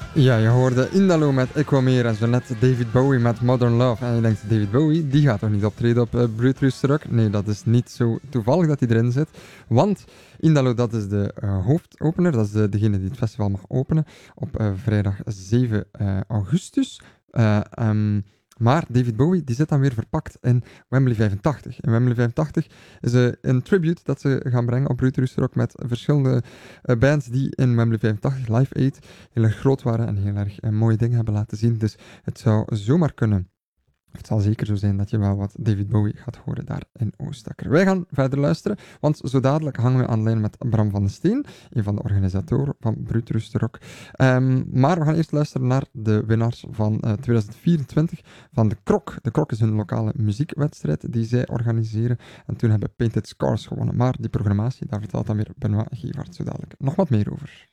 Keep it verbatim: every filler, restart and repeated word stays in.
Ja, je hoorde Indalo met Ik Wil Meer en zo net David Bowie met Modern Love. En je denkt, David Bowie, die gaat toch niet optreden op uh, Brutus Rock? Nee, dat is niet zo toevallig dat hij erin zit. Want Indalo, dat is de uh, hoofdopener. Dat is de, degene die het festival mag openen op uh, vrijdag zeven augustus. Uh, um, Maar David Bowie die zit dan weer verpakt in Wembley vijfentachtig. En Wembley vijfentachtig is uh, een tribute dat ze gaan brengen op Brutus Rock met verschillende uh, bands die in Wembley vijfentachtig Live Aid heel erg groot waren en heel erg uh, mooie dingen hebben laten zien. Dus het zou zomaar kunnen. Het zal zeker zo zijn dat je wel wat David Bowie gaat horen daar in Oostakker. Wij gaan verder luisteren, want zo dadelijk hangen we aan lijn met Bram van den Steen, een van de organisatoren van Brutus Rock. Um, maar we gaan eerst luisteren naar de winnaars van uh, tweeduizend vierentwintig van de Krok. De Krok is een lokale muziekwedstrijd die zij organiseren. En toen hebben Painted Scars gewonnen. Maar die programmatie, daar vertelt dan weer Benoît Gevaert zo dadelijk nog wat meer over.